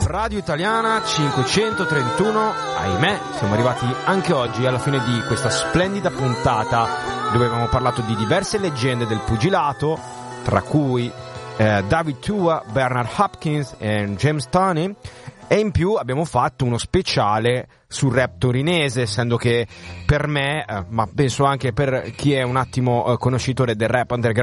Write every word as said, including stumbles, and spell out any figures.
Radio Italiana cinquecentotrentuno, ahimè, siamo arrivati anche oggi alla fine di questa splendida puntata dove abbiamo parlato di diverse leggende del pugilato, tra cui eh, David Tua, Bernard Hopkins e James Toney, e in più abbiamo fatto uno speciale sul rap torinese, essendo che per me, eh, ma penso anche per chi è un attimo eh, conoscitore del rap underground